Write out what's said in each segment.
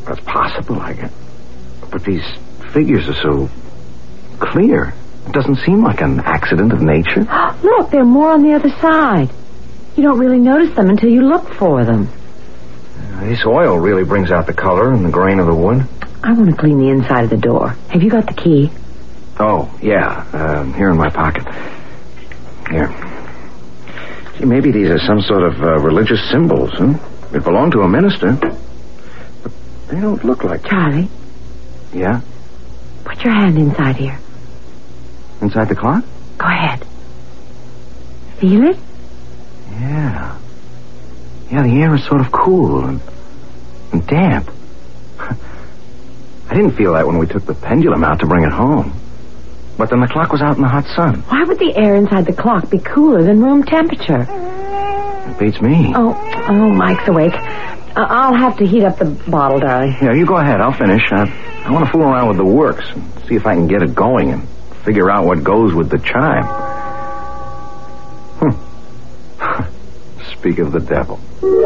That's possible, I guess. But these figures are so clear. It doesn't seem like an accident of nature. Look, there are more on the other side. You don't really notice them until you look for them. This oil really brings out the color and the grain of the wood. I want to clean the inside of the door. Have you got the key? Oh, yeah. Here in my pocket. Here. See, maybe these are some sort of religious symbols, huh? They belong to a minister. But they don't look like... Charlie? Yeah? Put your hand inside here. Inside the clock? Go ahead. Feel it? Yeah. Yeah, the air is sort of cool and damp. I didn't feel that when we took the pendulum out to bring it home. But then the clock was out in the hot sun. Why would the air inside the clock be cooler than room temperature? It beats me. Oh, Mike's awake. I'll have to heat up the bottle, darling. Yeah, you go ahead. I'll finish. I want to fool around with the works and see if I can get it going and figure out what goes with the chime. Speak of the devil.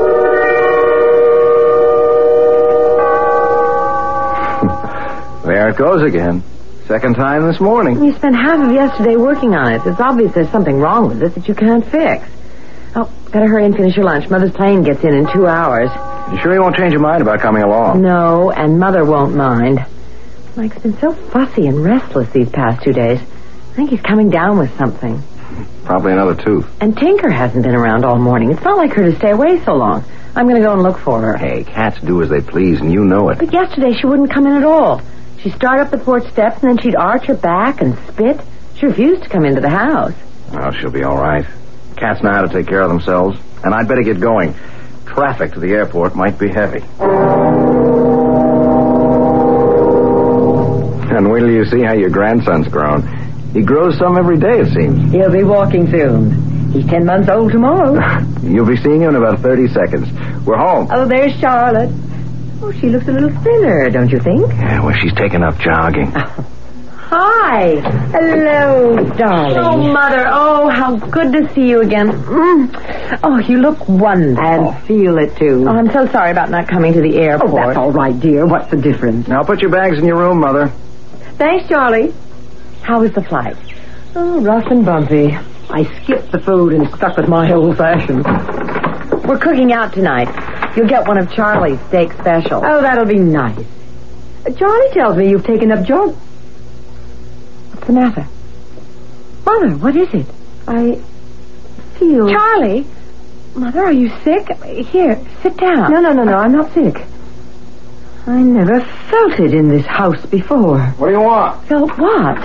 There it goes again. Second time this morning. You spent half of yesterday working on it. It's obvious there's something wrong with it that you can't fix. Oh, better hurry and finish your lunch. Mother's plane gets in 2 hours. You sure you won't change your mind about coming along? No, and Mother won't mind. Mike's been so fussy and restless these past 2 days. I think he's coming down with something. Probably another tooth. And Tinker hasn't been around all morning. It's not like her to stay away so long. I'm going to go and look for her. Hey, cats do as they please, and you know it. But yesterday she wouldn't come in at all. She'd start up the porch steps, and then she'd arch her back and spit. She refused to come into the house. Oh, she'll be all right. Cats know how to take care of themselves. And I'd better get going. Traffic to the airport might be heavy. And wait till you see how your grandson's grown. He grows some every day, it seems. He'll be walking soon. He's 10 months old tomorrow. You'll be seeing him in about 30 seconds. We're home. Oh, there's Charlotte. Oh, she looks a little thinner, don't you think? Yeah, well, she's taken up jogging. Hi. Hello, darling. Oh, Mother. Oh, how good to see you again. Oh, you look wonderful. And feel it, too. Oh, I'm so sorry about not coming to the airport. Oh, that's all right, dear. What's the difference? Now, put your bags in your room, Mother. Thanks, Charlie. How was the flight? Oh, rough and bumpy. I skipped the food and stuck with my old-fashioned. We're cooking out tonight. You'll get one of Charlie's steak specials. Oh, that'll be nice. Charlie tells me you've taken up jog... What's the matter? Mother, what is it? I feel... Charlie? Mother, are you sick? Here, sit down. No, I'm not sick. I never felt it in this house before. What do you want? Felt what?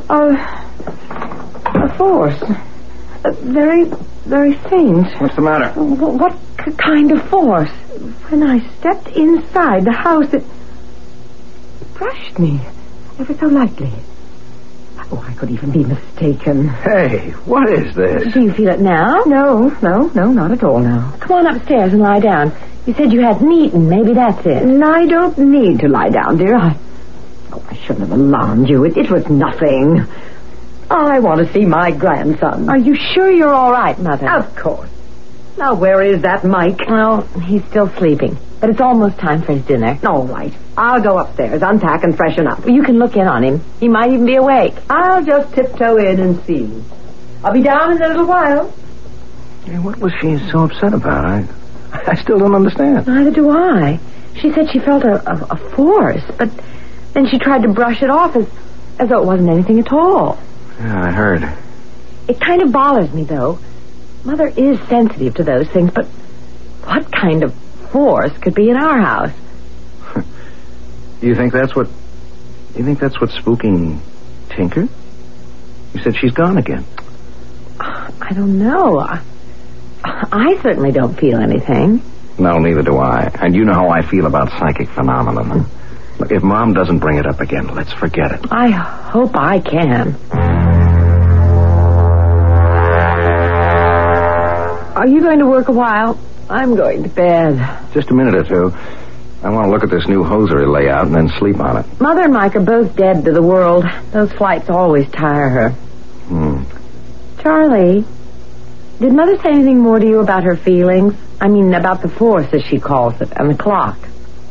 A force. Very, very faint. What's the matter? What kind of force? When I stepped inside the house, it brushed me ever so lightly. Oh, I could even be mistaken. Hey, what is this? Do you feel it now? No, not at all now. Come on upstairs and lie down. You said you hadn't eaten. Maybe that's it. I don't need to lie down, dear. I shouldn't have alarmed you. It was nothing. I want to see my grandson. Are you sure you're all right, Mother? Of course. Now, where is that Mike? Well, he's still sleeping. But it's almost time for his dinner. All right. I'll go upstairs, unpack, and freshen up. You can look in on him. He might even be awake. I'll just tiptoe in and see. I'll be down in a little while. Hey, what was she so upset about? I still don't understand. Neither do I. She said she felt a force, but then she tried to brush it off as though it wasn't anything at all. Yeah, I heard. It kind of bothers me, though. Mother is sensitive to those things, but what kind of force could be in our house? You think that's what's spooking Tinker? You said she's gone again. I don't know. I certainly don't feel anything. No, neither do I. And you know how I feel about psychic phenomenon. Look, if Mom doesn't bring it up again, let's forget it. I hope I can. Are you going to work a while? I'm going to bed. Just a minute or two. I want to look at this new hosiery layout and then sleep on it. Mother and Mike are both dead to the world. Those flights always tire her. Charlie, did Mother say anything more to you about her feelings? I mean, about the force, as she calls it, and the clock?